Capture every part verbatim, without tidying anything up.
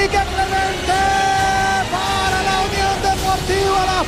Enrique Clemente para la Unión Deportiva Las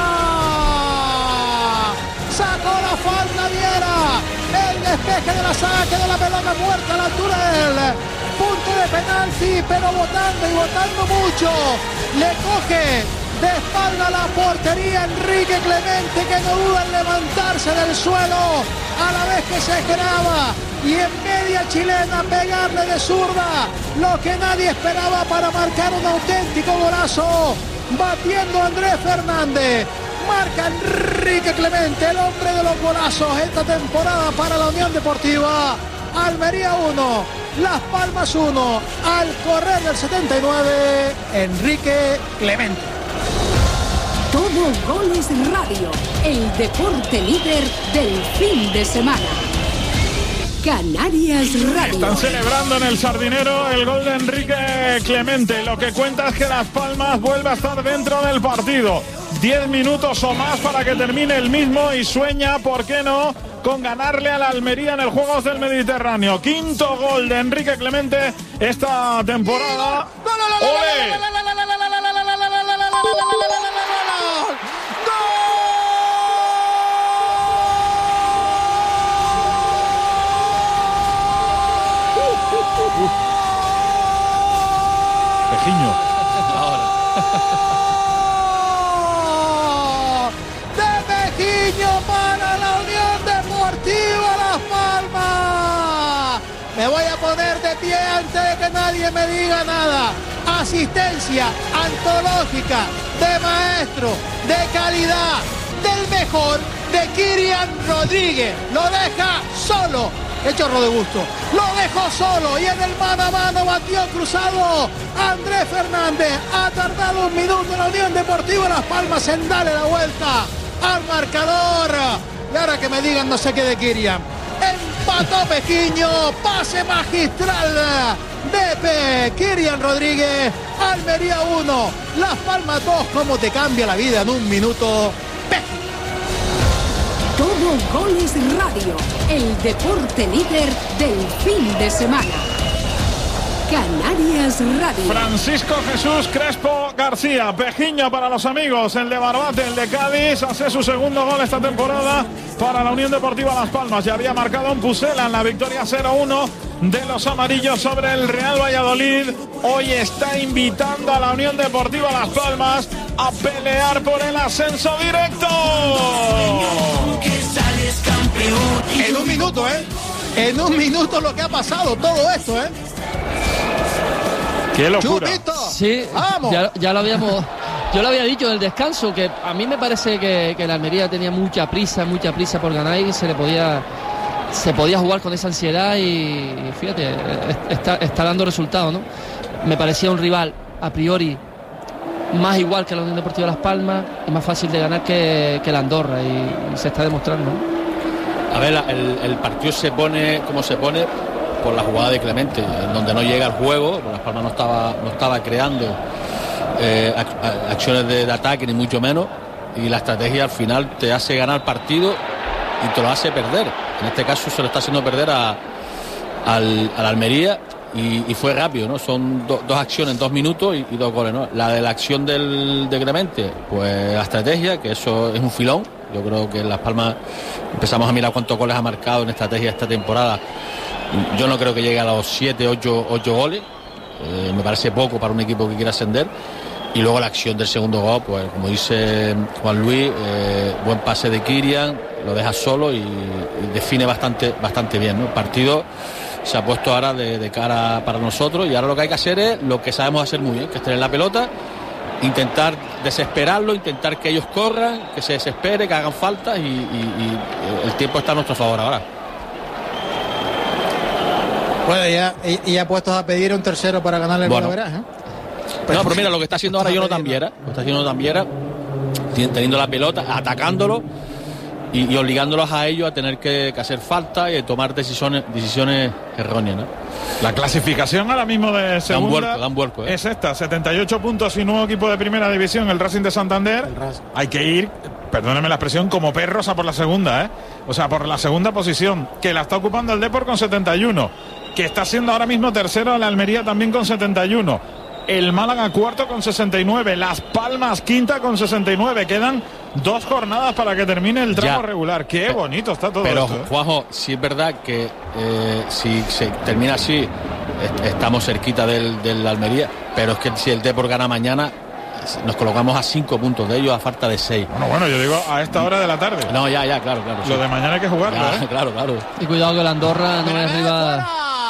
Palmas. Sacó la falta Viera. El despeje de la saque de la pelota muerta a la altura del punto de penalti, pero botando y botando mucho. Le coge de espalda la portería Enrique Clemente, que no duda en levantarse del suelo a la vez que se graba y en media chilena pegarle de zurda, lo que nadie esperaba para marcar un auténtico golazo, batiendo a Andrés Fernández. Marca Enrique Clemente, el hombre de los golazos esta temporada para la Unión Deportiva. Almería uno, Las Palmas uno, al correr del setenta y nueve, Enrique Clemente. Todo Goles Radio, el deporte líder del fin de semana. Canarias Radio. Están celebrando en el Sardinero el gol de Enrique Clemente. Lo que cuenta es que Las Palmas vuelve a estar dentro del partido. Diez minutos o más para que termine el mismo y sueña, ¿por qué no?, con ganarle a la Almería en el Juegos del Mediterráneo. Quinto gol de Enrique Clemente esta temporada. ¡Ole! Pejiño. De Pejiño para la Unión Deportiva Las Palmas. Me voy a poner de pie antes de que nadie me diga nada. Asistencia antológica de maestro, de calidad, del mejor, de Kylian Rodríguez. Lo deja solo. ¡Qué chorro de gusto! Lo dejó solo y en el mano a mano batió cruzado Andrés Fernández. Ha tardado un minuto la Unión Deportiva Las Palmas en darle la vuelta al marcador. Y ahora que me digan no sé qué de Kylian. Empató Pejiño, pase magistral de P. Kylian Rodríguez. Almería uno, Las Palmas dos. ¿Cómo te cambia la vida en un minuto? Pejiño. Todo Goles Radio, el deporte líder del fin de semana. Canarias Radio. Francisco Jesús Crespo García, Pejiño para los amigos, el de Barbate, el de Cádiz, hace su segundo gol esta temporada para la Unión Deportiva Las Palmas. Ya había marcado un Pucela en la victoria cero uno de los amarillos sobre el Real Valladolid. Hoy está invitando a la Unión Deportiva Las Palmas a pelear por el ascenso directo. En un minuto, ¿eh? En un minuto lo que ha pasado, todo esto, ¿eh? ¡Qué locura! ¡Chupito! Sí, ¡vamos! ya, ya lo habíamos... Yo lo había dicho en el descanso, que a mí me parece que, que la Almería tenía mucha prisa, mucha prisa por ganar y se le podía... Se podía jugar con esa ansiedad y, fíjate, está, está dando resultados, ¿no? Me parecía un rival, a priori, más igual que la Unión Deportiva Las Palmas y más fácil de ganar que, que la Andorra, y, y se está demostrando, ¿no? A ver, el, el partido se pone como se pone por la jugada de Clemente, en donde no llega el juego. Las Palmas no estaba, no estaba creando eh, acciones de, de ataque, ni mucho menos, y la estrategia al final te hace ganar partido y te lo hace perder. En este caso se lo está haciendo perder a, al, a la Almería, y, y fue rápido, ¿no? Son do, dos acciones en dos minutos y, y dos goles, ¿no? La de la acción del, de Clemente, pues la estrategia, que eso es un filón. Yo creo que en Las Palmas empezamos a mirar cuántos goles ha marcado en estrategia esta temporada. Yo no creo que llegue a los siete, ocho goles. Eh, me parece poco para un equipo que quiera ascender. Y luego la acción del segundo gol, pues como dice Juan Luis, eh, buen pase de Kylian, lo deja solo y, y define bastante, bastante bien, ¿no? El partido se ha puesto ahora de, de cara para nosotros, y ahora lo que hay que hacer es lo que sabemos hacer muy bien, que es tener la pelota, intentar desesperarlo, intentar que ellos corran, que se desespere, que hagan falta, y, y, y el tiempo está a nuestro favor ahora. Bueno, ya, y ya puestos a pedir un tercero para ganarle el bueno. golaveraje, ¿eh? No, pero mira, lo que está haciendo ahora Jonathan Viera, lo está haciendo Jonathan Viera, teniendo la pelota, atacándolo y, y obligándolos a ellos a tener que, que hacer falta y tomar decisiones decisiones erróneas, ¿no? La clasificación ahora mismo de segunda dan vuelco, dan vuelco, ¿eh? es esta, setenta y ocho puntos y nuevo equipo de primera división, el Racing de Santander. Hay que ir, perdóneme la expresión, como perros a por la segunda, ¿eh? O sea, por la segunda posición, que la está ocupando el Depor con setenta y uno, que está siendo ahora mismo tercero la Almería también con setenta y uno. el Málaga cuarto con sesenta y nueve, Las Palmas quinta con sesenta y nueve. Quedan dos jornadas para que termine el tramo Ya. regular. Qué bonito está todo Pero, esto, ¿eh? Juanjo, sí es verdad que eh, si se termina así, est- estamos cerquita del, del Almería, pero es que si el Depor gana mañana, nos colocamos a cinco puntos de ellos a falta de seis. Bueno, bueno, yo digo a esta hora de la tarde. No, ya, ya, claro, claro. Lo sí. de mañana hay que jugarlo, Ya, ¿eh? claro, claro. Y cuidado que la Andorra no es rival.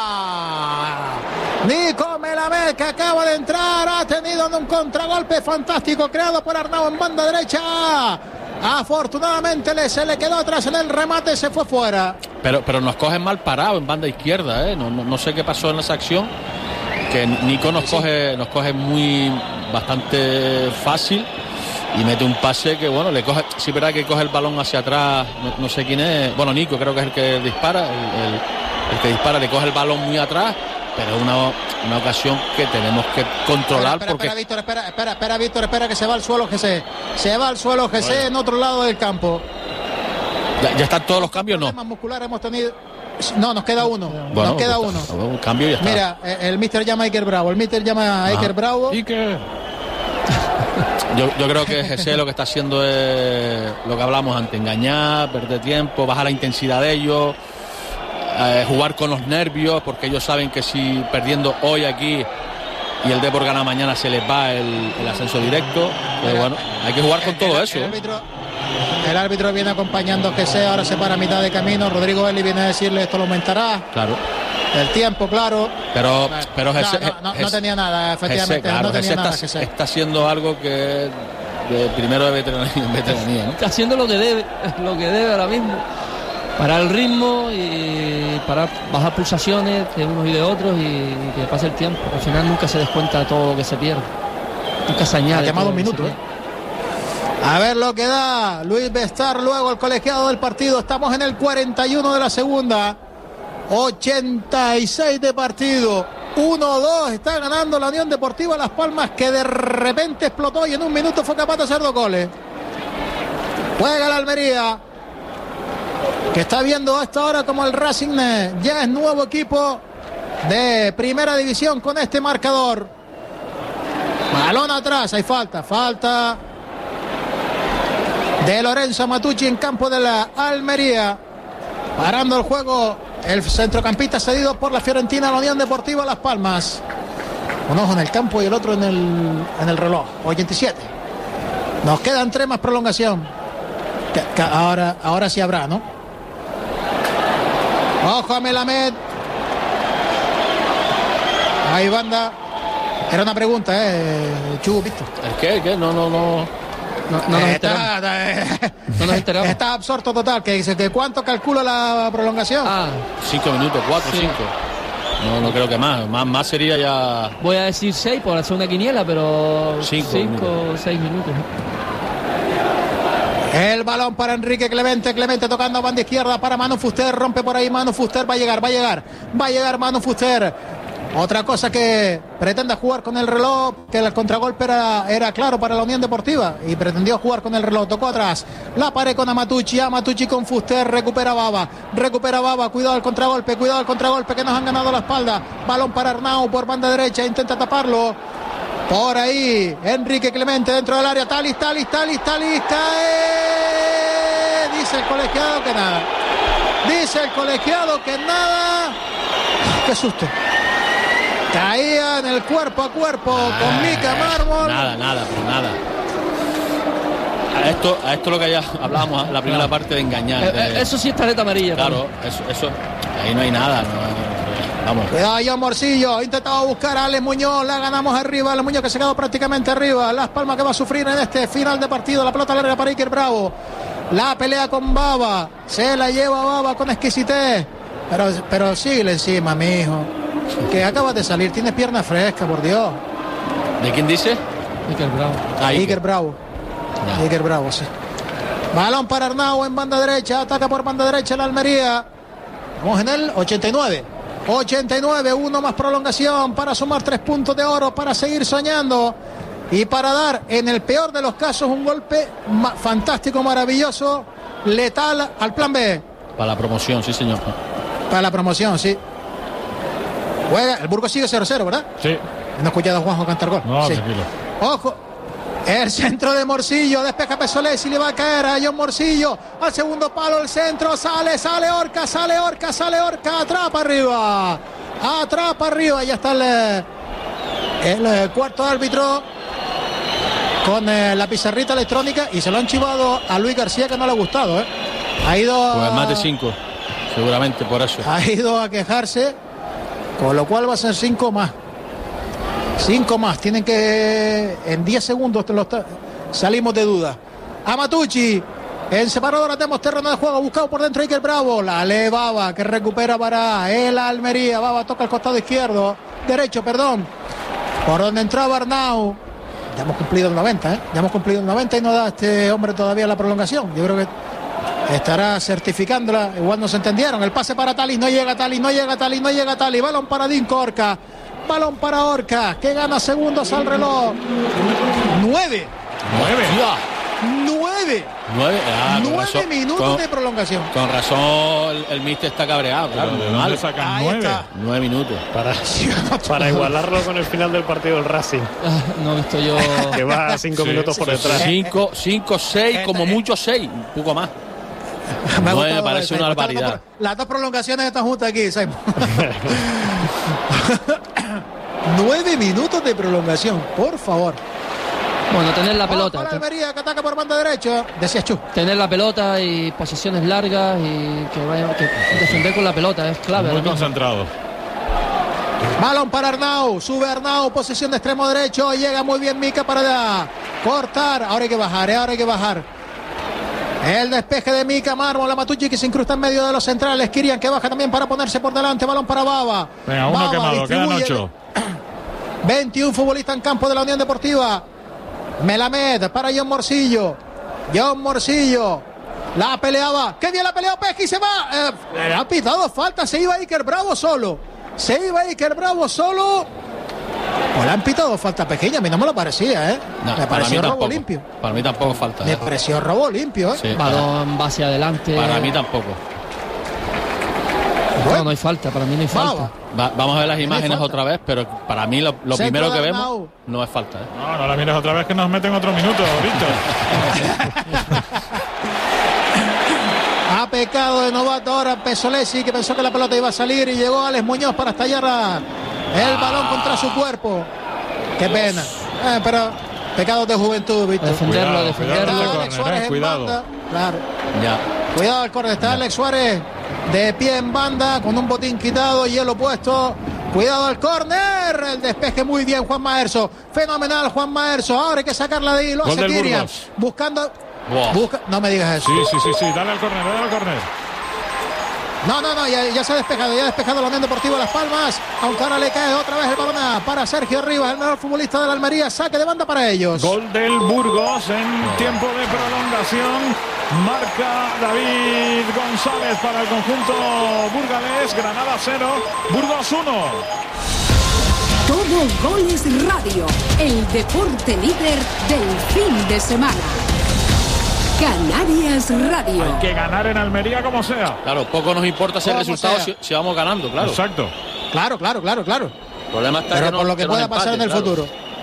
Nico Melamed, que acaba de entrar, ha tenido un contragolpe fantástico creado por Arnau en banda derecha. Afortunadamente le, se le quedó atrás en el remate, se fue fuera. Pero, pero nos cogen mal parado en banda izquierda, ¿eh? No, no, no sé qué pasó en esa acción. Que Nico nos coge, nos coge muy bastante fácil y mete un pase que bueno, le coge, sí es verdad que coge el balón hacia atrás, no, no sé quién es, bueno, Nico creo que es el que dispara, el, el, el que dispara, le coge el balón muy atrás, pero una, una ocasión que tenemos que controlar. Espera, espera, porque espera, Víctor, espera, espera, espera, Víctor, espera, que se va al suelo G C. Se va al suelo G C Bueno. en otro lado del campo. ya, ya están todos los cambios, no. Problemas musculares hemos tenido. No, nos queda uno. Bueno, nos queda pues, uno. Un cambio y ya está. Mira, eh, el mister llama a Iker Bravo. El mister llama a Iker Bravo. Y que Yo, yo creo que Jesse lo que está haciendo es lo que hablamos antes, engañar, perder tiempo, bajar la intensidad de ellos, eh, jugar con los nervios, porque ellos saben que si perdiendo hoy aquí y el Depor gana mañana se les va el, el ascenso directo. Pero bueno, hay que jugar con todo el, eso. El árbitro, el árbitro viene acompañando a G C, ahora se para a mitad de camino. Rodrigo Eli viene a decirle esto lo aumentará. Claro. El tiempo, claro. Pero, pero no, Jesse, no, no, no Jesse- tenía nada, efectivamente. Jesse, claro, no tenía Jesse nada, está, G C. está haciendo algo que es de primero de veteranía, veteranía, ¿no? Está haciendo lo que debe, lo que debe ahora mismo. Parar el ritmo y para bajar pulsaciones de unos y de otros y que pase el tiempo. Al final nunca se descuenta todo lo que se pierde. Nunca se añade. Ha quemado todo un lo que se minuto, pierde. ¿eh? A ver lo que da Luis Bestar, luego el colegiado del partido. Estamos en el cuarenta y uno de la segunda. ochenta y seis de partido. uno dos. Está ganando la Unión Deportiva Las Palmas, que de repente explotó y en un minuto fue capaz de hacer dos goles. Juega la Almería, que está viendo hasta ahora como el Racing ya es nuevo equipo de primera división con este marcador. Balón atrás, hay falta, falta de Lorenzo Matucci en campo de la Almería. Parando el juego el centrocampista cedido por la Fiorentina a la Unión Deportiva Las Palmas. Un ojo en el campo y el otro en el, en el reloj. ochenta y siete. Nos quedan tres más prolongación. Que, que ahora, ahora sí habrá, ¿no? Ojo a Melamed. Ahí banda. Era una pregunta, ¿eh? Chu, ¿viste? ¿El qué? ¿El qué? No, no, no. No, no nos enteramos. Está, está, No nos enteramos. está absorto total. Que dice que ¿cuánto calcula la prolongación? Ah, Cinco minutos, cuatro, Sí. cinco. No, no creo que más. Más, más sería ya. voy a decir seis por hacer una quiniela, pero Cinco cinco o seis minutos. El balón para Enrique Clemente, Clemente tocando a banda izquierda para Manu Fuster, rompe por ahí Manu Fuster, va a llegar, va a llegar, va a llegar Manu Fuster. Otra cosa que pretende jugar con el reloj, que el contragolpe era, era claro para la Unión Deportiva y pretendió jugar con el reloj, tocó atrás, la pared con Amatucci, Amatucci con Fuster, recupera Baba, recupera Baba, cuidado al contragolpe, cuidado al contragolpe que nos han ganado la espalda, balón para Arnau por banda derecha, intenta taparlo. Por ahí, Enrique Clemente dentro del área, Talis, Talis, Talis, Talis, cae. Dice el colegiado que nada. Dice el colegiado que nada. Qué susto. Caía en el cuerpo a cuerpo con Mica Mármol. Nada, nada, pero nada. A esto, a esto lo que ya hablábamos, la primera parte de engañar. Eh, de- eh, eso sí es tarjeta amarilla. Claro, eso, eso, ahí no hay nada. no- vamos. Cuidado, John Morcillo. Ha intentado buscar a Alex Muñoz. La ganamos arriba. Alex Muñoz que se ha quedado prácticamente arriba. Las Palmas que va a sufrir en este final de partido. La pelota larga para Iker Bravo. La pelea con Baba. Se la lleva Baba con exquisitez. Pero, pero síguele encima, mijo. Que acabas de salir. Tienes pierna fresca, por Dios. ¿De quién dice? Iker Bravo. Ahí. Iker Bravo. Ya. Iker Bravo, sí. Balón para Arnau en banda derecha. Ataca por banda derecha la Almería. Vamos en el ochenta y nueve. ochenta y nueve, uno más prolongación para sumar tres puntos de oro, para seguir soñando y para dar, en el peor de los casos, un golpe ma- fantástico, maravilloso, letal al plan B. Para la promoción, sí, señor. Para la promoción, sí. Juega, el Burgos sigue cero cero, ¿verdad? Sí. No he escuchado a Juanjo cantar gol. No, sí. tranquilo. Ojo. El centro de Morcillo, despeja Pesolesi, le va a caer a John Morcillo, al segundo palo el centro, sale, sale Orca, sale Orca, sale Orca, atrapa arriba, atrapa arriba, ya está el, el, el cuarto árbitro con eh, la pizarrita electrónica y se lo han chivado a Luis García que no le ha gustado, ¿eh? Ha ido Pues a, más de cinco, seguramente por eso. ha ido a quejarse, con lo cual va a ser cinco más. Cinco más, tienen que en diez segundos te lo está, salimos de duda. Amatucci, en separadora tenemos terreno de juego, buscado por dentro Iker Bravo, la lee Baba, que recupera para el Almería. Baba toca el costado izquierdo, derecho, perdón, por donde entraba Arnau. Ya hemos cumplido el noventa, ¿eh? Ya hemos cumplido el noventa y no da este hombre todavía la prolongación. Yo creo que estará certificándola, igual no se entendieron. El pase para Talis, no llega Talis, no llega Talis, no llega Talis, balón para Dinko Orca. Balón para Orca, que gana segundos al reloj. Nueve. Nueve. Nueve. Nueve, ah, con Nueve razón, minutos con, de prolongación. con razón el, el míster está cabreado, claro. ¿De Mal. dónde sacan Ahí nueve? está. Nueve minutos. Para, para igualarlo con el final del partido del Racing, Ah, no he visto yo. que va cinco Sí, minutos por sí, detrás. Cinco, cinco, seis, como mucho seis, un poco más. Me ha Nueve gustado parece eso, una las dos- barbaridad. Las dos prolongaciones están juntas aquí, Simon. Nueve minutos de prolongación, por favor. Bueno, tener la pelota. Ojo, para Almería, que ataca por banda derecha. Decía Chu. Tener la pelota y posiciones largas y que vaya que defender con la pelota es clave. Muy ahora mismo. concentrado. Balón para Arnau, sube Arnau, posición de extremo derecho, llega muy bien Mica para cortar. Ahora hay que bajar, ¿eh? ahora hay que bajar. El despeje de Mica, Mármol, Amatucci que se incrusta en medio de los centrales. Kirian que baja también para ponerse por delante. Balón para Baba. Venga, uno Baba quemado, quedan distribuye. ocho. veintiún futbolistas en campo de la Unión Deportiva. Melamed para John Morcillo. John Morcillo. La peleaba. ¡Qué bien la peleó Pesci! Se va. Eh, le ha pitado falta. Se iba Iker Bravo solo. Se iba Iker Bravo solo. Pues le han pitado falta pequeña. A mí no me lo parecía, ¿eh? No, me para pareció mí robo tampoco. limpio. Para mí tampoco falta. Me ¿eh? pareció robo limpio, ¿eh? Sí, para, Balón va hacia adelante. para mí tampoco. No, no hay falta, para mí no hay Baba. falta. Va- vamos a ver las imágenes falta. otra vez, pero para mí lo, lo Centro primero de que vemos Arnau. no es falta. ¿eh? No, no la mires otra vez que nos meten otro minuto, Víctor. Ha pecado de novato ahora Pesolesi, que pensó que la pelota iba a salir y llegó Alex Muñoz para estallar a- el balón contra su cuerpo. Qué pena. Eh, pero pecados de juventud, A Víctor. defenderlo, Cuidado, a defenderlo. cuidado. Alex córner, Suárez eh, en cuidado. banda. Claro. Ya. Cuidado al córner. Está Alex Suárez de pie en banda con un botín quitado y hielo puesto. Cuidado al córner. El despeje muy bien Juan Maerso. Fenomenal Juan Maerso. Ahora hay que sacarla de ahí. Lo Gol hace del Kirian. Burgos. Buscando. Buah. Busca, no me digas eso. Sí, sí, sí, sí. Dale al córner, dale al córner. No, no, no, ya, ya se ha despejado, ya ha despejado la Unión Deportiva Las Palmas, aunque ahora le cae otra vez el balón a- para Sergio Rivas, el mejor futbolista de la Almería, saque de banda para ellos. Gol del Burgos en tiempo de prolongación. Marca David González para el conjunto burgalés. Granada cero, Burgos uno. Todo Goles Radio, el deporte líder del fin de semana. Canarias Radio. Hay que ganar en Almería como sea. Claro, poco nos importa ese Como resultado sea. si, si vamos ganando, claro. Exacto. Claro, claro, claro, claro. El problema está Pero que no- por lo que que nos pueda pasar en el empaten, futuro. claro.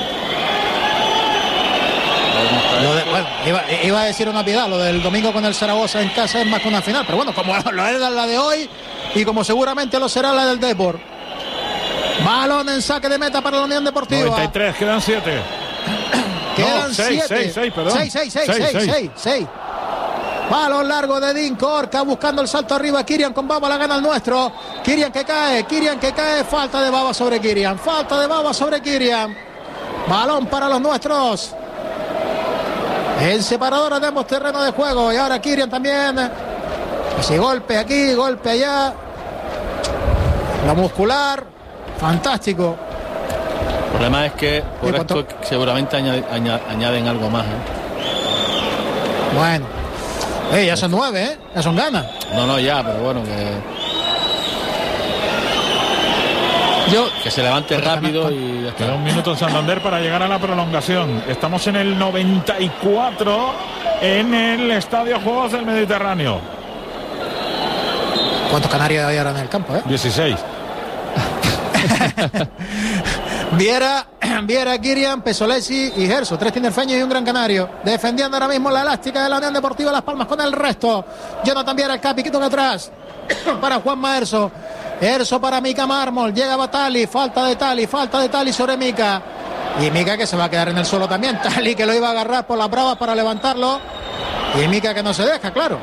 Lo de- bueno, iba, iba a decir una piedad, lo del domingo con el Zaragoza en casa es más que una final, pero bueno, como lo era la de hoy y como seguramente lo será la del Depor. Balón en saque de meta para la Unión Deportiva. noventa y tres, quedan siete. Quedan No, seis, siete. seis, seis, perdón. Seis, seis, seis, Seis, seis, seis. seis, seis. Balón largo de Dinko Orca buscando el salto arriba. Kirian con Baba, la gana el nuestro. Kirian que cae, Kirian que cae. Falta de Baba sobre Kirian. Falta de Baba sobre Kirian. Balón para los nuestros. En separadora tenemos terreno de juego. Y ahora Kirian también. Así golpe aquí, golpe allá. Lo muscular. Fantástico. El problema es que por ¿Y cuánto? esto seguramente añade- aña- añaden algo más. ¿eh? Bueno. Eh, ya son nueve, ¿eh? Ya son ganas. No, no, ya, pero bueno, que, Yo, que se levante ¿Cuánto rápido ganas? y ya está. Queda un minuto en Santander para llegar a la prolongación. Estamos en el noventa y cuatro en el Estadio Juegos del Mediterráneo. ¿Cuántos canarios hay ahora en el campo, eh? dieciséis. Viera, Viera, Kirian, Pesolesi y Gerso, tres tinerfeños y un gran canario. Defendiendo ahora mismo la elástica de la Unión Deportiva Las Palmas con el resto. Jonathan Viera, el capi, que toca atrás para Juanma Erso. Erso para Mika Mármol, llega Batali, falta de Tali, falta de Tali sobre Mika. Y Mika que se va a quedar en el suelo también. Tali que lo iba a agarrar por las bravas para levantarlo. Y Mika que no se deja, claro.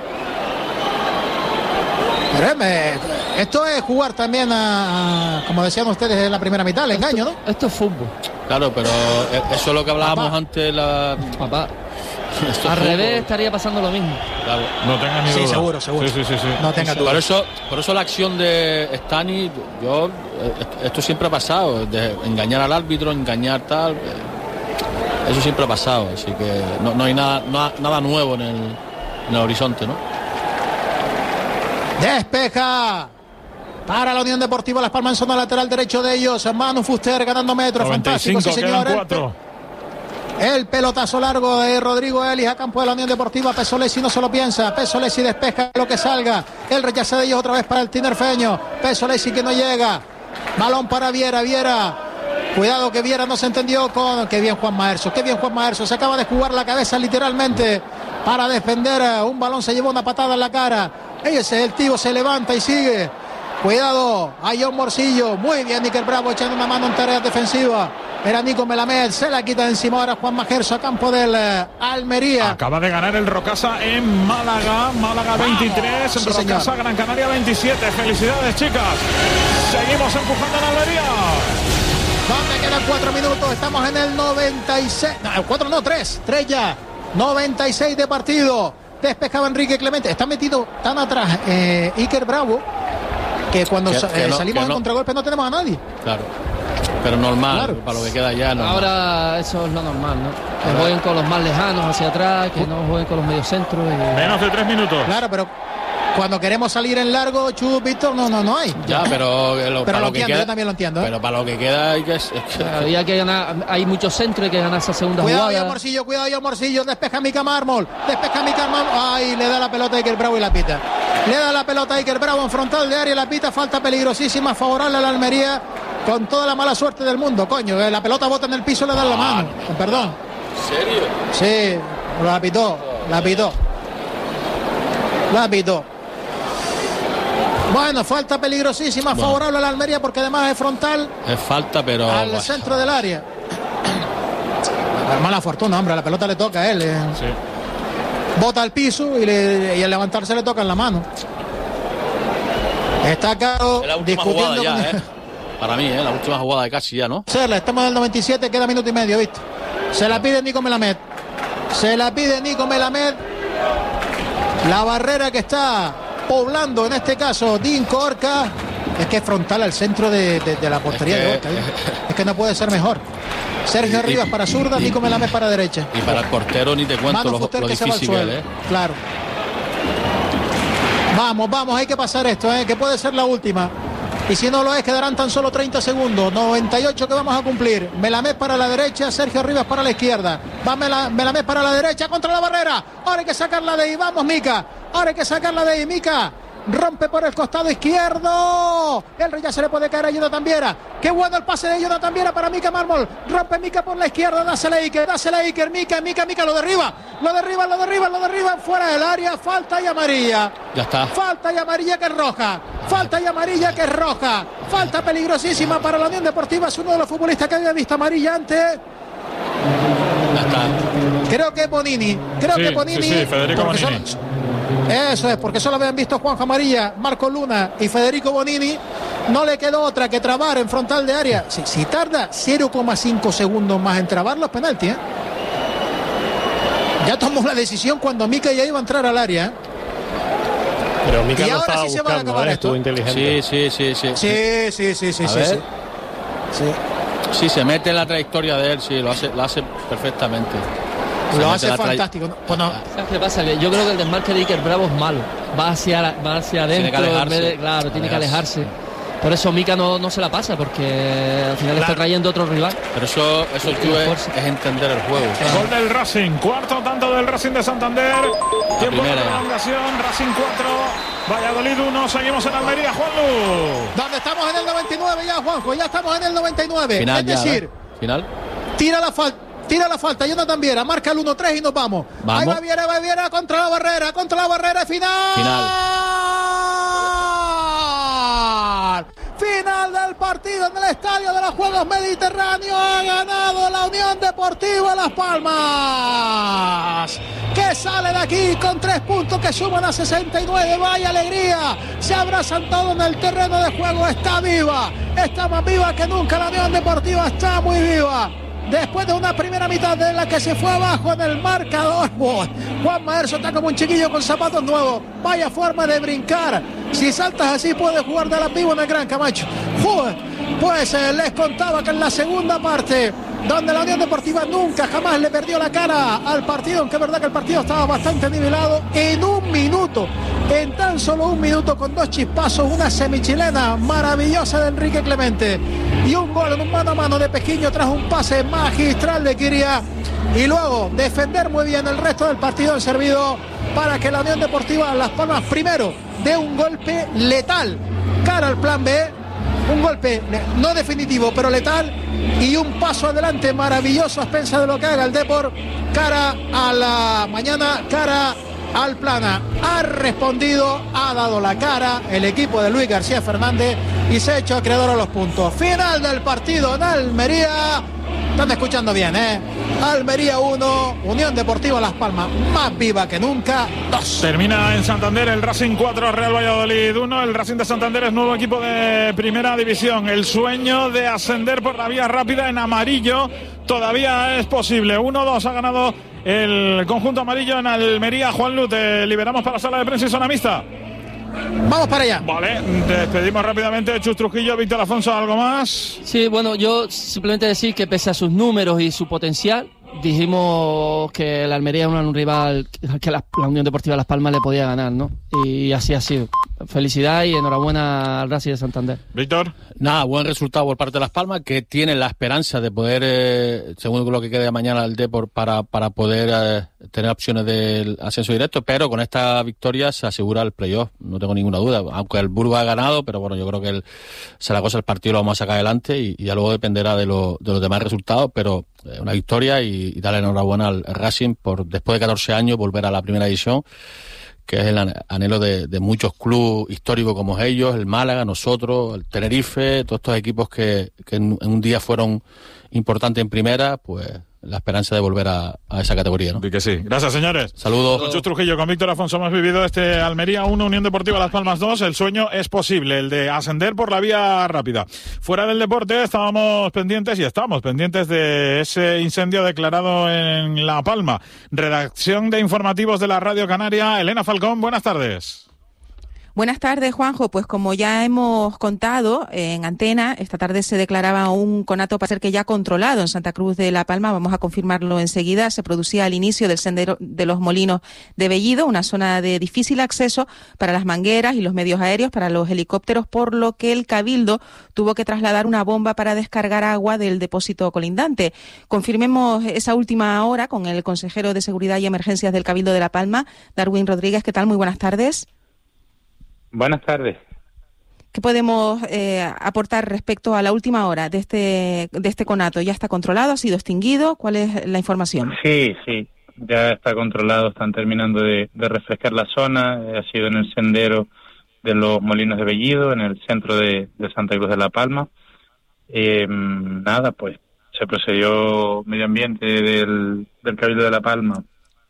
Pero me, esto es jugar también a, a, como decían ustedes en la primera mitad, el engaño, ¿no? Esto es fútbol. Claro, pero eso es lo que hablábamos Papá. antes. La... Papá. Esto Al es revés fútbol. estaría pasando lo mismo. Claro. No tengas ni Sí, duda. seguro, seguro. Sí, sí, sí, sí. No tenga duda. Por eso, por eso la acción de Stani, yo, esto siempre ha pasado, de engañar al árbitro, engañar tal, eso siempre ha pasado, así que no, no hay nada, no, nada nuevo en el, en el horizonte, ¿no? Despeja para la Unión Deportiva Las Palmas en zona lateral derecho de ellos. Manu Fuster ganando metros. noventa y Fantástico, cinco, sí, quedan señor. cuatro. El pelotazo largo de Rodrigo Ellis a campo de la Unión Deportiva. Pesolesi no se lo piensa. Pesolesi despeja lo que salga. El rechazo de ellos otra vez para el tinerfeño. Pesolesi que no llega. Balón para Viera. Viera. Cuidado que Viera no se entendió con... Qué bien Juan Maerso. Qué bien Juan Maerso. Se acaba de jugar la cabeza literalmente para defender. Un balón se llevó una patada en la cara. Ese el tío se levanta y sigue. Cuidado a John Morcillo. Muy bien Níker Bravo echando una mano en tareas defensivas. Era Nico Melamed, se la quita de encima ahora Juan Majerso a campo del eh, Almería. Acaba de ganar el Rocasa en Málaga. Málaga veintitrés, Sí, Rocasa señor. Gran Canaria veintisiete. Felicidades, chicas. Seguimos empujando en Almería. Donde quedan cuatro minutos, estamos en el noventa y seis. No, cuatro no, tres. Tres ya. noventa y seis de partido. Despejaba Enrique Clemente. Está metido tan atrás eh, Iker Bravo que cuando Que- sa- que eh, no- salimos que en no. contragolpe no tenemos a nadie. Claro. Pero normal, Claro. para lo que queda ya. Normal. Ahora eso es lo normal, ¿no? Que Ahora- jueguen con los más lejanos hacia atrás, que no jueguen con los mediocentros. Y... Menos de tres minutos. Claro, pero cuando queremos salir en largo, Chu, Víctor, no, no, no hay. Ya, pero, eh, lo, Pero para lo lo que entiendo, queda, yo también lo entiendo, ¿eh? Pero para lo que queda hay que... Es que- Había que ganar, hay muchos centros, hay que ganar esa segunda Cuidado jugada. yo Morcillo, cuidado yo Morcillo, despeja Mika Mármol, despeja Mika Mármol, ay, le da la pelota a Iker Bravo y la pita. Le da la pelota a Iker Bravo en frontal de área y la pita, falta peligrosísima, favorable a la Almería, con toda la mala suerte del mundo, coño, eh, la pelota bota en el piso, le dan la mano, con perdón. ¿En serio? Sí, la pitó, la pitó. La pitó. Bueno, falta peligrosísima, Bueno. favorable a la Almería porque además es frontal Es falta, pero... al bah, centro del área. Mala fortuna, hombre, la pelota le toca a él. eh. Sí. Bota al piso y, le- y al levantarse le toca en la mano. Está Caro es la última jugada discutiendo ya, con ¿eh? Para mí, ¿eh? La última jugada de casi ya, ¿no? Serla, estamos en el noventa y siete, queda minuto y medio, ¿viste? Se la pide Nico Melamed. Se la pide Nico Melamed. La barrera que está poblando, en este caso, Dinko Orca. Es que es frontal al centro de, de- de la portería Es que- de Orca. ¿eh? Es que no puede ser mejor. Sergio Y- Rivas para zurda, Nico Melamed para derecha. Y para el portero ni te cuento Manu lo, Fuster lo que se va al difícil que suelo. es, ¿eh? Claro. Vamos, vamos, hay que pasar esto, ¿eh? Que puede ser la última. Y si no lo es, quedarán tan solo treinta segundos. noventa y ocho que vamos a cumplir. Melamed para la derecha, Sergio Rivas para la izquierda. Va Mela- Melamed para la derecha, contra la barrera. Ahora hay que sacarla de ahí. Vamos, Mica. Ahora hay que sacarla de ahí, Mica. Rompe por el costado izquierdo. El rey ya se le puede caer a Jonathan Viera. Qué bueno el pase de Jonathan Viera para Mika Mármol. Rompe Mica por la izquierda. Dásela a Iker, dásela a Iker. Mica, Mica, Mica lo derriba. Lo derriba, lo derriba, lo derriba. Fuera del área. Falta y amarilla. Ya está. Falta y amarilla que es roja. Falta y amarilla que es roja. Falta peligrosísima para la Unión Deportiva. Es uno de los futbolistas que había visto amarilla antes. Ya está. Creo que es Bonini. Creo Sí, que Bonini. sí, sí, Federico porque Bonini. solo- Eso es, porque solo habían visto Juanjo Amarilla, Marco Luna y Federico Bonini. No le quedó otra que trabar en frontal de área. Si, si tarda cero coma cinco segundos más en trabar los penaltis, ¿eh? Ya tomó la decisión cuando Mica ya iba a entrar al área, ¿eh? Pero Mica Y lo ahora estaba sí se va a buscando, acabar ¿eh? esto. Estuvo inteligente. Sí, sí, sí, sí. Sí, sí, sí, sí, A sí, ver. sí. Sí. Sí, se mete en la trayectoria de él, sí, lo hace, lo hace perfectamente. Se Lo mete hace la tray- fantástico. ¿no? Pues no. ¿Sabes qué pasa? Que yo creo que el desmarque de Iker Bravo es malo. Va hacia, la- va hacia adentro. Tiene que en alejarse. vez de- claro, tiene que Alejarse. alejarse. Por eso Mica no, no se la pasa, porque al final está trayendo otro rival. Pero eso, eso tú es, fuerza. es entender el juego. Gol del Racing, cuarto tanto del Racing de Santander. Tiempo de primera ya. prolongación, Racing cuatro, Valladolid uno, seguimos en Almería, Juanlu. Donde estamos en el noventa y nueve ya, Juanjo, ya estamos en el noventa y nueve. Final es ya, decir, ¿eh? Final. Tira la falta. Tira la falta, Jonathan Viera, marca el uno tres y nos vamos. Vamos. Ahí va Viera, va Viera contra la barrera, contra la barrera, final. Final. Final del partido en el Estadio de los Juegos Mediterráneos. Ha ganado la Unión Deportiva Las Palmas, que sale de aquí con tres puntos que suman a sesenta y nueve. Vaya alegría, se abrazan todos en el terreno de juego. Está viva, está más viva que nunca la Unión Deportiva, está muy viva. Después de una primera mitad de la que se fue abajo en el marcador, oh, Juan Maerso está como un chiquillo con zapatos nuevos. Vaya forma de brincar. Si saltas así puedes jugar de la vivo en el Gran Camacho. Joder, pues eh, les contaba que en la segunda parte, donde la Unión Deportiva nunca jamás le perdió la cara al partido, aunque es verdad que el partido estaba bastante nivelado, en un minuto, en tan solo un minuto, con dos chispazos, una semichilena maravillosa de Enrique Clemente y un gol en un mano a mano de Pejiño tras un pase magistral de Kiria, y luego defender muy bien el resto del partido han servido para que la Unión Deportiva Las Palmas primero dé un golpe letal cara al plan B, un golpe no definitivo pero letal, y un paso adelante maravilloso a expensas de lo que haga el Depor cara a la mañana, cara al Plana. Ha respondido, ha dado la cara el equipo de Luis García Fernández y se ha hecho acreedor a los puntos. Final del partido en Almería. Están escuchando bien, ¿eh? Almería uno, Unión Deportiva Las Palmas más viva que nunca, dos. Termina en Santander el Racing cuatro, Real Valladolid uno. El Racing de Santander es nuevo equipo de primera división. El sueño de ascender por la vía rápida en amarillo todavía es posible. uno dos ha ganado el conjunto amarillo en Almería. Juanlu, te liberamos para la sala de prensa y zona mixta. Vamos para allá. Vale, despedimos rápidamente. Chus Trujillo, Víctor Afonso, ¿algo más? Sí, bueno, yo simplemente decir que pese a sus números y su potencial, dijimos que la Almería era un rival que la, la Unión Deportiva Las Palmas le podía ganar, ¿no? Y así ha sido. Felicidad y enhorabuena al Racing de Santander. Víctor. Nada, buen resultado por parte de Las Palmas, que tiene la esperanza de poder, eh, según lo que quede mañana el Depor, para, para poder eh, tener opciones del ascenso directo, pero con esta victoria se asegura el playoff, no tengo ninguna duda, aunque el Burgos ha ganado, pero bueno, yo creo que el Zaragoza el partido lo vamos a sacar adelante y, y ya luego dependerá de, lo, de los demás resultados, pero eh, una victoria y, y darle enhorabuena al Racing por, después de catorce años, volver a la primera división, que es el anhelo de, de muchos clubes históricos como ellos, el Málaga, nosotros, el Tenerife, todos estos equipos que, que en, en un día fueron importantes en primera, pues la esperanza de volver a, a esa categoría, ¿no? Y que sí. Gracias, señores. Saludos. Con Chus Trujillo, con Víctor Afonso hemos vivido este Almería uno, Unión Deportiva Las Palmas dos. El sueño es posible, el de ascender por la vía rápida. Fuera del deporte estábamos pendientes y estamos pendientes de ese incendio declarado en La Palma. Redacción de informativos de la Radio Canaria, Elena Falcón, buenas tardes. Buenas tardes, Juanjo. Pues como ya hemos contado en antena, esta tarde se declaraba un conato para ser que ya controlado en Santa Cruz de La Palma. Vamos a confirmarlo enseguida. Se producía al inicio del sendero de los Molinos de Bellido, una zona de difícil acceso para las mangueras y los medios aéreos, para los helicópteros, por lo que el Cabildo tuvo que trasladar una bomba para descargar agua del depósito colindante. Confirmemos esa última hora con el consejero de Seguridad y Emergencias del Cabildo de La Palma, Darwin Rodríguez. ¿Qué tal? Muy buenas tardes. Buenas tardes. ¿Qué podemos eh, aportar respecto a la última hora de este de este conato? ¿Ya está controlado? ¿Ha sido extinguido? ¿Cuál es la información? Sí, sí, ya está controlado. Están terminando de, de refrescar la zona. Eh, ha sido en el sendero de los Molinos de Bellido, en el centro de, de Santa Cruz de La Palma. Eh, nada, pues se procedió Medio Ambiente del, del Cabildo de La Palma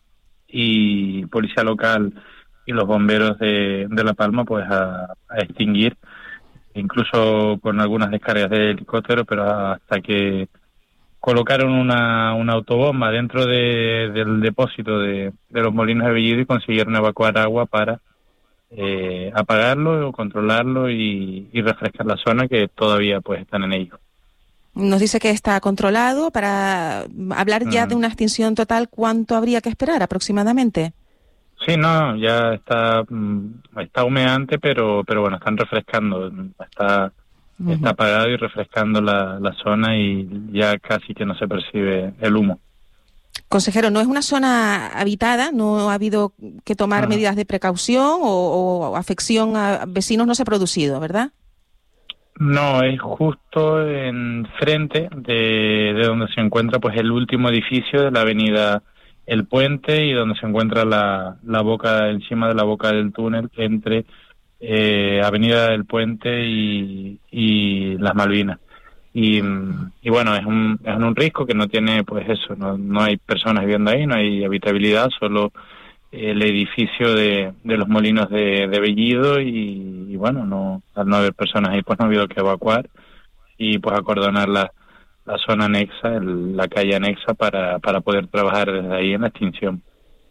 y Policía Local y los bomberos de, de La Palma pues a, a extinguir, incluso con algunas descargas de helicóptero, pero hasta que colocaron una, una autobomba dentro de, del depósito de, de los Molinos de Bellido y consiguieron evacuar agua para eh, apagarlo o controlarlo y, y refrescar la zona, que todavía pues están en ello. Nos dice que está controlado. Para hablar ya mm. de una extinción total, ¿cuánto habría que esperar aproximadamente? Sí, no, ya está está humeante, pero pero bueno, están refrescando, está uh-huh. está apagado y refrescando la, la zona y ya casi que no se percibe el humo. Consejero, no es una zona habitada, no ha habido que tomar Ajá. medidas de precaución o, o afección a vecinos no se ha producido, ¿verdad? No, es justo enfrente de, de donde se encuentra pues el último edificio de la avenida El Puente y donde se encuentra la, la boca, encima de la boca del túnel entre eh, Avenida El Puente y, y Las Malvinas. Y, y bueno, es un, es un risco que no tiene, pues eso, no, no hay personas viviendo ahí, no hay habitabilidad, solo el edificio de, de los molinos de, de Bellido y, y bueno, no al no haber personas ahí, pues no ha habido que evacuar y pues acordonar la, la zona anexa, el, la calle anexa para, para poder trabajar desde ahí en la extinción.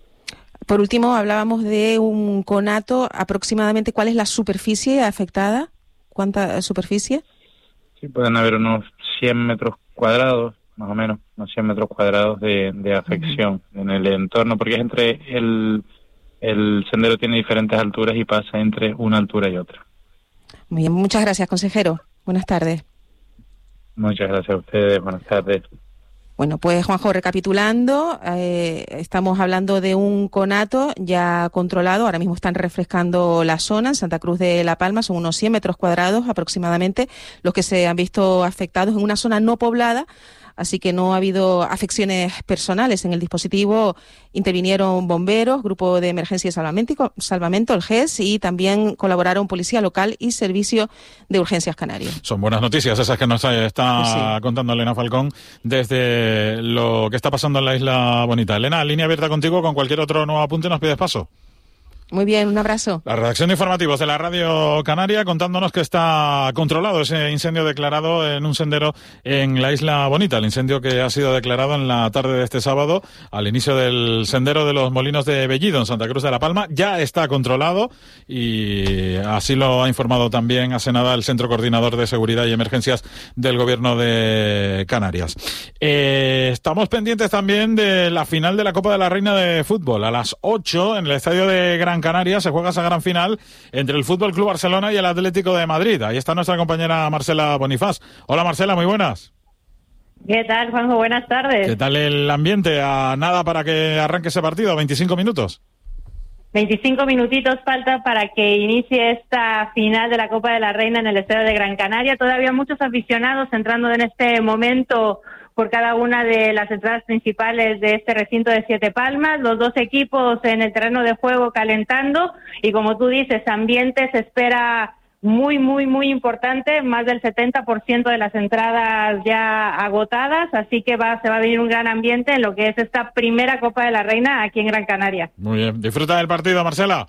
Por último, hablábamos de un conato, aproximadamente, ¿cuál es la superficie afectada? ¿Cuánta superficie? Sí, pueden haber unos cien metros cuadrados, más o menos, unos cien metros cuadrados de, de afección uh-huh. en el entorno, porque es entre el, el sendero tiene diferentes alturas y pasa entre una altura y otra. Muy bien, muchas gracias, consejero. Buenas tardes. Muchas gracias a ustedes, buenas tardes. Bueno, pues Juanjo, recapitulando, eh, estamos hablando de un conato ya controlado, ahora mismo están refrescando la zona en Santa Cruz de La Palma, son unos cien metros cuadrados aproximadamente los que se han visto afectados en una zona no poblada, así que no ha habido afecciones personales. En el dispositivo intervinieron bomberos, Grupo de Emergencia y Salvamento, Salvamento, el G E S, y también colaboraron Policía Local y Servicio de Urgencias Canario. Son buenas noticias esas que nos está pues sí. contando Elena Falcón desde lo que está pasando en la Isla Bonita. Elena, línea abierta contigo, con cualquier otro nuevo apunte nos pides paso. Muy bien, un abrazo. La redacción de informativos de la Radio Canaria contándonos que está controlado ese incendio declarado en un sendero en la Isla Bonita. El incendio que ha sido declarado en la tarde de este sábado al inicio del sendero de los Molinos de Bellido en Santa Cruz de La Palma. Ya está controlado y así lo ha informado también hace nada el Centro Coordinador de Seguridad y Emergencias del Gobierno de Canarias. Eh, estamos pendientes también de la final de la Copa de la Reina de Fútbol. A las ocho en el estadio de Gran Canaria se juega esa gran final entre el Fútbol Club Barcelona y el Atlético de Madrid. Ahí está nuestra compañera Marcela Bonifaz. Hola Marcela, muy buenas. ¿Qué tal, Juanjo? Buenas tardes. ¿Qué tal el ambiente? A nada para que arranque ese partido, veinticinco minutos. veinticinco minutitos falta para que inicie esta final de la Copa de la Reina en el estadio de Gran Canaria. Todavía muchos aficionados entrando en este momento por cada una de las entradas principales de este recinto de Siete Palmas, los dos equipos en el terreno de juego calentando y, como tú dices, ambiente se espera muy, muy, muy importante, más del setenta por ciento de las entradas ya agotadas, así que va, se va a venir un gran ambiente en lo que es esta primera Copa de la Reina aquí en Gran Canaria. Muy bien, disfruta del partido, Marcela.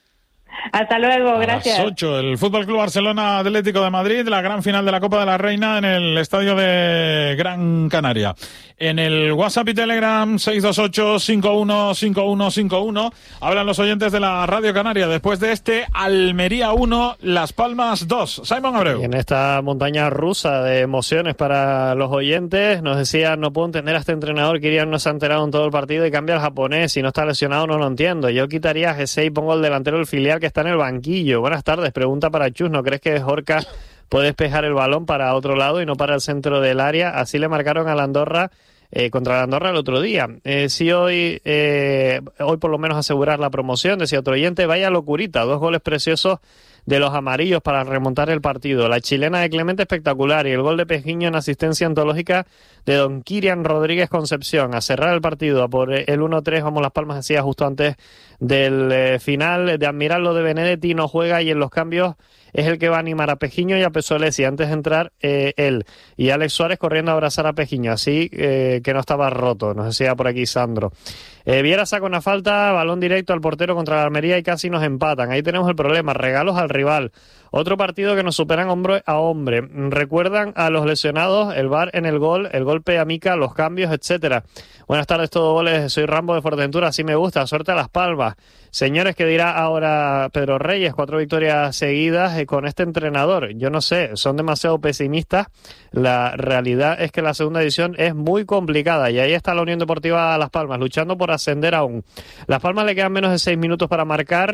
Hasta luego, gracias. A las ocho, el Fútbol Club Barcelona Atlético de Madrid, la gran final de la Copa de la Reina en el estadio de Gran Canaria. En el WhatsApp y Telegram seis dos ocho, cinco uno cinco uno cinco uno hablan los oyentes de la Radio Canaria después de este Almería uno, Las Palmas dos. Simón Abreu. Y en esta montaña rusa de emociones para los oyentes, nos decía, no puedo entender a este entrenador que Irian no se ha enterado en todo el partido y cambia al japonés, si no está lesionado no lo entiendo. Yo quitaría a G seis y pongo el delantero del filial que está en el banquillo. Buenas tardes, pregunta para Chus, ¿no crees que Jorca puede despejar el balón para otro lado y no para el centro del área? Así le marcaron a la Andorra eh, contra la Andorra el otro día. Eh, si hoy, eh, hoy por lo menos asegurar la promoción, decía otro oyente, vaya locurita, dos goles preciosos de los amarillos para remontar el partido. La chilena de Clemente espectacular y el gol de Pejiño en asistencia antológica de don Kirian Rodríguez Concepción. A cerrar el partido a por el uno tres, vamos Las Palmas, decía justo antes del eh, final, de admirar lo de Benedetti, no juega y en los cambios es el que va a animar a Pejiño y a Pesolesi antes de entrar eh, él. Y Alex Suárez corriendo a abrazar a Pejiño, así eh, que no estaba roto, nos decía por aquí Sandro. Eh, Viera saca una falta, balón directo al portero contra la Almería y casi nos empatan. Ahí tenemos el problema, regalos al rival. Otro partido que nos superan hombre a hombre. Recuerdan a los lesionados, el V A R en el gol, el golpe a Mica, los cambios, etcétera. Buenas tardes, todos goles. Soy Rambo de Fuerteventura, así me gusta. Suerte a Las Palmas. Señores, ¿qué dirá ahora Pedro Reyes? Cuatro victorias seguidas eh, con este entrenador. Yo no sé, son demasiado pesimistas. La realidad es que la segunda edición es muy complicada y ahí está la Unión Deportiva Las Palmas, luchando por ascender aún. Las Palmas le quedan menos de seis minutos para marcar.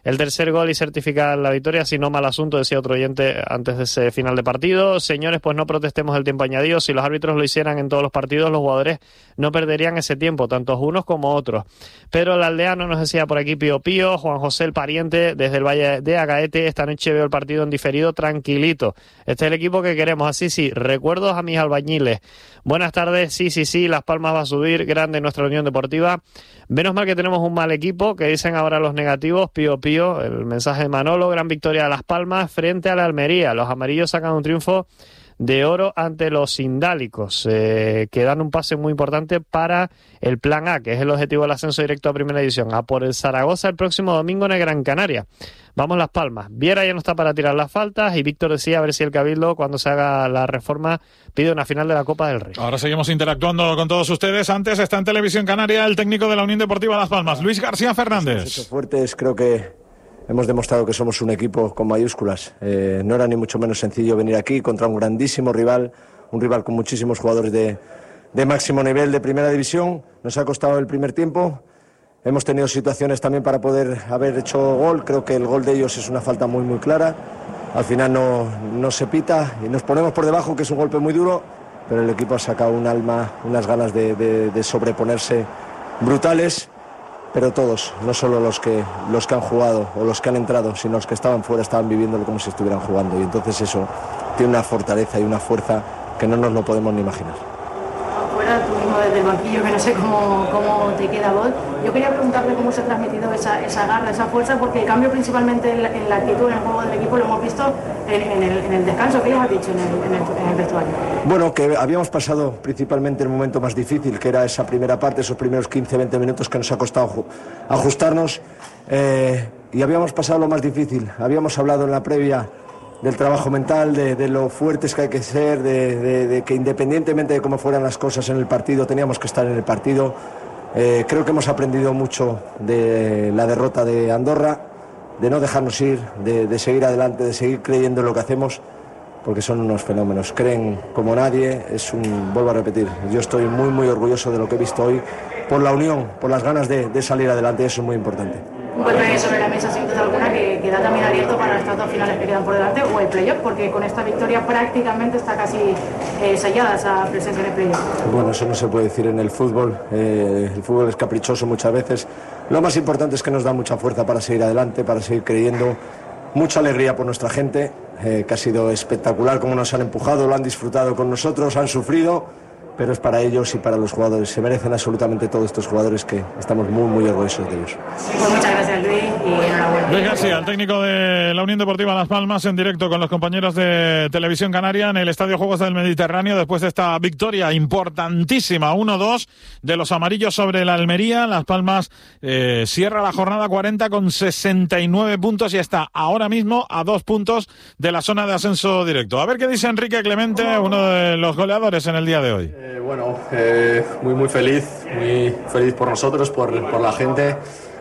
el tercer gol y certificar la victoria, si no mal asunto, decía otro oyente antes de ese final de partido. Señores, pues no protestemos el tiempo añadido. Si los árbitros lo hicieran en todos los partidos, los jugadores no perderían ese tiempo, tanto unos como otros. Pero el aldeano nos decía por aquí Pío Pío, Juan José el pariente desde el Valle de Agaete, esta noche veo el partido en diferido tranquilito. Este es el equipo que queremos, así sí, recuerdos a mis albañiles. Buenas tardes, sí, sí, sí, Las Palmas va a subir, grande nuestra Unión Deportiva. Menos mal que tenemos un mal equipo, que dicen ahora los negativos, Pío Pío, el mensaje de Manolo, gran victoria de Las Palmas frente a la Almería. Los amarillos sacan un triunfo de oro ante los sindálicos, eh, que dan un pase muy importante para el Plan A, que es el objetivo del ascenso directo a Primera División, a por el Zaragoza el próximo domingo en el Gran Canaria. Vamos Las Palmas. Viera ya no está para tirar las faltas y Víctor decía a ver si el Cabildo, cuando se haga la reforma, pide una final de la Copa del Rey. Ahora seguimos interactuando con todos ustedes. Antes está en Televisión Canaria el técnico de la Unión Deportiva Las Palmas, Luis García Fernández. Hemos hecho fuertes, creo que hemos demostrado que somos un equipo con mayúsculas. Eh, no era ni mucho menos sencillo venir aquí contra un grandísimo rival, un rival con muchísimos jugadores de, de máximo nivel de Primera División. Nos ha costado el primer tiempo. Hemos tenido situaciones también para poder haber hecho gol. Creo que el gol de ellos es una falta muy, muy clara. Al final no, no se pita y nos ponemos por debajo, que es un golpe muy duro, pero el equipo ha sacado un alma, unas ganas de, de, de sobreponerse brutales. Pero todos, no solo los que, los que han jugado o los que han entrado, sino los que estaban fuera, estaban viviéndolo como si estuvieran jugando. Y entonces eso tiene una fortaleza y una fuerza que no nos lo podemos ni imaginar. Afuera, tú mismo desde el banquillo, que no sé cómo, cómo te queda vos. Yo quería preguntarte cómo se ha transmitido esa, esa garra, esa fuerza, porque el cambio principalmente en la, en la actitud, en el juego del equipo, lo hemos visto en, en, el, en el descanso que ellos han dicho en el, en, el, en el vestuario. Bueno, que habíamos pasado principalmente el momento más difícil, que era esa primera parte, esos primeros quince a veinte minutos que nos ha costado ajustarnos, eh, y habíamos pasado lo más difícil. Habíamos hablado en la previa del trabajo mental, de, de lo fuertes que hay que ser, de, de, de que independientemente de cómo fueran las cosas en el partido, teníamos que estar en el partido. Eh, creo que hemos aprendido mucho de la derrota de Andorra, de no dejarnos ir, de, de seguir adelante, de seguir creyendo en lo que hacemos, porque son unos fenómenos, creen como nadie. Es un, vuelvo a repetir, yo estoy muy muy orgulloso de lo que he visto hoy, por la unión, por las ganas de, de salir adelante, eso es muy importante. Un golpe sobre la mesa sin duda alguna que queda también abierto para estas dos finales que quedan por delante, o el playoff, porque con esta victoria prácticamente está casi eh, sellada esa presencia en el playoff. Bueno, eso no se puede decir en el fútbol, eh, el fútbol es caprichoso muchas veces. Lo más importante es que nos da mucha fuerza para seguir adelante, para seguir creyendo, mucha alegría por nuestra gente, eh, que ha sido espectacular como nos han empujado, lo han disfrutado con nosotros, han sufrido, pero es para ellos y para los jugadores. Se merecen absolutamente todos estos jugadores, que estamos muy, muy orgullosos de ellos. Pues muchas gracias, Luis, y enhorabuena. Luis García, el técnico de la Unión Deportiva Las Palmas, en directo con los compañeros de Televisión Canaria en el Estadio Juegos del Mediterráneo, después de esta victoria importantísima, uno dos, de los amarillos sobre la Almería. Las Palmas eh, cierra la jornada cuarenta con sesenta y nueve puntos y está ahora mismo a dos puntos de la zona de ascenso directo. A ver qué dice Enrique Clemente, uno de los goleadores en el día de hoy. Eh, bueno, eh, muy muy feliz, muy feliz por nosotros, por, por la gente.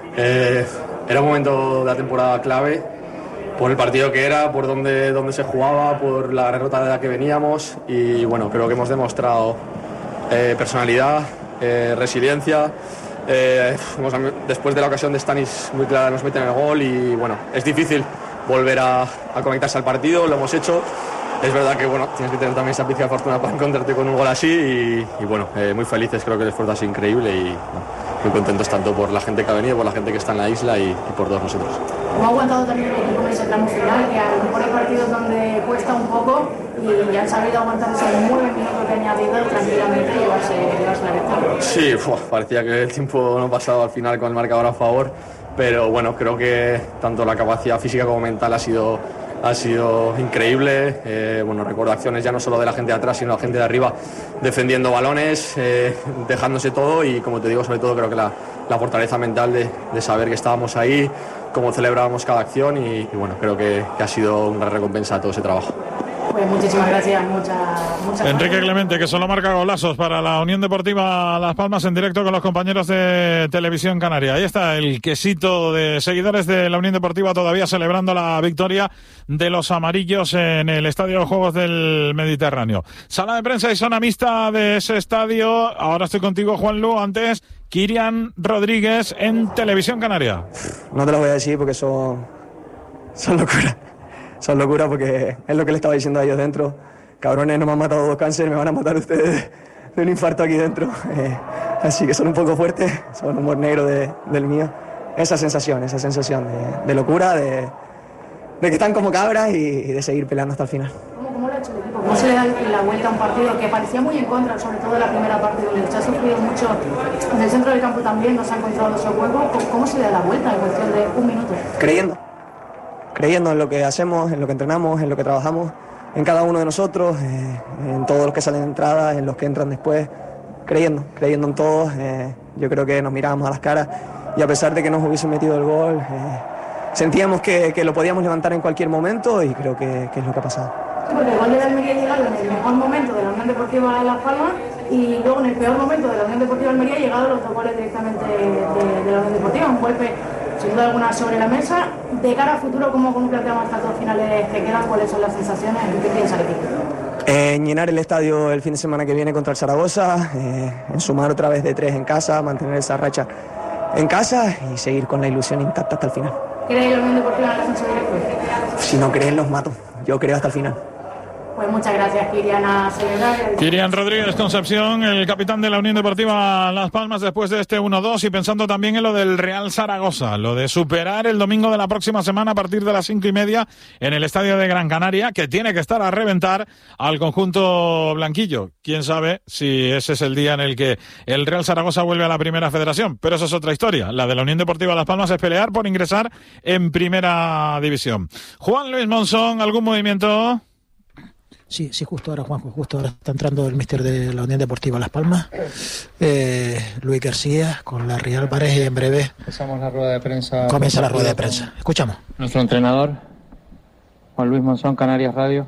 Eh, era un momento de la temporada clave, por el partido que era, por donde, donde se jugaba, por la derrota de la que veníamos, y bueno, creo que hemos demostrado eh, personalidad, eh, resiliencia. Eh, hemos, después de la ocasión de Stanis muy clara nos meten el gol y bueno, es difícil volver a, a conectarse al partido, lo hemos hecho. Es verdad que bueno, tienes que tener también esa pizca de fortuna para encontrarte con un gol así y, y bueno, eh, muy felices, creo que el esfuerzo ha sido increíble y bueno, muy contentos tanto por la gente que ha venido, por la gente que está en la isla y, y por todos nosotros. ¿Cómo ha aguantado también el equipo en ese tramo final? Que a lo mejor hay partidos donde cuesta un poco y ya han sabido aguantar esos nueve minutos de añadido tranquilamente y llevarse, llevarse la victoria. Sí, uf, parecía que el tiempo no pasaba al final con el marcador a favor, pero bueno, creo que tanto la capacidad física como mental ha sido... Ha sido increíble, eh, bueno, recuerdo acciones ya no solo de la gente de atrás, sino de la gente de arriba defendiendo balones, eh, dejándose todo y como te digo, sobre todo creo que la, la fortaleza mental de, de saber que estábamos ahí, cómo celebrábamos cada acción y, y bueno, creo que, que ha sido una recompensa a todo ese trabajo. Pues muchísimas gracias, muchas mucha Enrique Clemente, que solo marca golazos para la Unión Deportiva Las Palmas en directo con los compañeros de Televisión Canaria. Ahí está el quesito de seguidores de la Unión Deportiva todavía celebrando la victoria de los amarillos en el Estadio de Juegos del Mediterráneo. Sala de prensa y zona mixta de ese estadio. Ahora estoy contigo, Juanlu. Antes, Kirian Rodríguez en Televisión Canaria. No te lo voy a decir porque son, son locuras. Son locuras porque es lo que le estaba diciendo a ellos dentro. Cabrones, no me han matado dos cánceres, me van a matar ustedes de un infarto aquí dentro. Eh, así que son un poco fuertes, son humor negro de, del mío. Esa sensación, esa sensación de, de locura, de, de que están como cabras y, y de seguir peleando hasta el final. ¿Cómo, cómo lo ha hecho el equipo? ¿Cómo se le da la vuelta a un partido que parecía muy en contra, sobre todo en la primera parte, donde se ha sufrido mucho en el centro del campo también, no se ha encontrado su juego? ¿Cómo se le da la vuelta en cuestión de un minuto? Creyendo, creyendo en lo que hacemos, en lo que entrenamos, en lo que trabajamos, en cada uno de nosotros, eh, en todos los que salen de entrada, en los que entran después, creyendo, creyendo en todos. Eh, yo creo que nos mirábamos a las caras y a pesar de que nos hubiesen metido el gol, eh, sentíamos que, que lo podíamos levantar en cualquier momento y creo que, que es lo que ha pasado. Sí, porque el gol de la Almería ha llegado en el mejor momento de la Unión Deportiva de Las Palmas y luego en el peor momento de la Unión Deportiva de Almería han llegado los dos goles directamente de, de, de la Unión Deportiva, un golpe sin duda alguna sobre la mesa. De cara a futuro, ¿cómo, cómo planteamos estas dos finales que quedan? ¿Cuáles son las sensaciones? ¿Qué piensa el equipo? Eh, llenar el estadio el fin de semana que viene contra el Zaragoza, eh, en sumar otra vez de tres en casa, mantener esa racha en casa y seguir con la ilusión intacta hasta el final. ¿Cree la Unión Deportiva en el ascenso directo? Si no creen, los mato. Yo creo hasta el final. Pues muchas gracias, Kirian, a celebrar. Kirian Rodríguez Concepción, el capitán de la Unión Deportiva Las Palmas después de este uno dos y pensando también en lo del Real Zaragoza, lo de superar el domingo de la próxima semana a partir de las cinco y media en el estadio de Gran Canaria, que tiene que estar a reventar al conjunto blanquillo. Quién sabe si ese es el día en el que el Real Zaragoza vuelve a la Primera Federación, pero eso es otra historia. La de la Unión Deportiva Las Palmas es pelear por ingresar en Primera División. Juan Luis Monzón, ¿algún movimiento? Sí, sí, justo ahora, Juanjo, justo ahora está entrando el míster de la Unión Deportiva Las Palmas, eh, Luis García, con la Real Álvarez, y en breve empezamos la rueda de prensa. Comienza la rueda de prensa. Escuchamos. Nuestro entrenador, Juan Luis Monzón, Canarias Radio.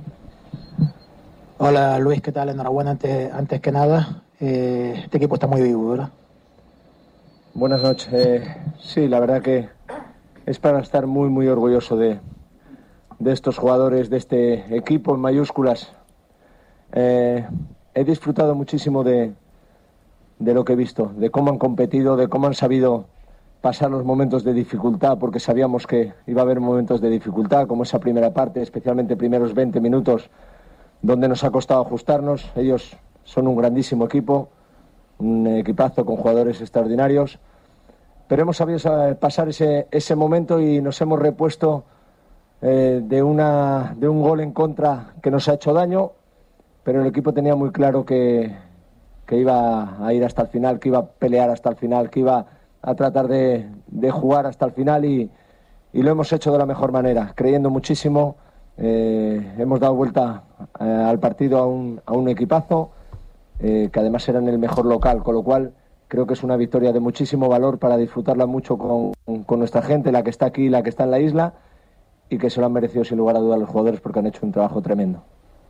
Hola Luis, ¿qué tal? Enhorabuena antes, antes que nada. Eh, este equipo está muy vivo, ¿verdad? Buenas noches. Eh, sí, la verdad que es para estar muy, muy orgulloso de... de estos jugadores, de este equipo en mayúsculas. Eh, he disfrutado muchísimo de, de lo que he visto, de cómo han competido, de cómo han sabido pasar los momentos de dificultad, porque sabíamos que iba a haber momentos de dificultad, como esa primera parte, especialmente primeros veinte minutos, donde nos ha costado ajustarnos. Ellos son un grandísimo equipo, un equipazo con jugadores extraordinarios, pero hemos sabido pasar ese, ese momento y nos hemos repuesto Eh, de, una, de un gol en contra que nos ha hecho daño, pero el equipo tenía muy claro que, que iba a ir hasta el final, que iba a pelear hasta el final, que iba a tratar de, de jugar hasta el final y, y lo hemos hecho de la mejor manera, creyendo muchísimo. Eh, hemos dado vuelta eh, al partido a un, a un equipazo eh, que además era en el mejor local, con lo cual creo que es una victoria de muchísimo valor para disfrutarla mucho con, con nuestra gente, la que está aquí y la que está en la isla, y que se lo han merecido sin lugar a dudas los jugadores porque han hecho un trabajo tremendo.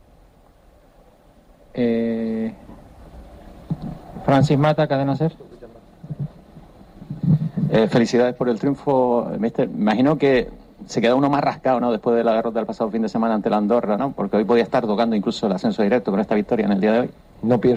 Eh, Francis Mata, Cadena Ser. Eh, felicidades por el triunfo, mister. Imagino que se queda uno más rascado, ¿no?, después de la derrota del pasado fin de semana ante la Andorra, ¿no? Porque hoy podía estar tocando incluso el ascenso directo con esta victoria en el día de hoy. No pienso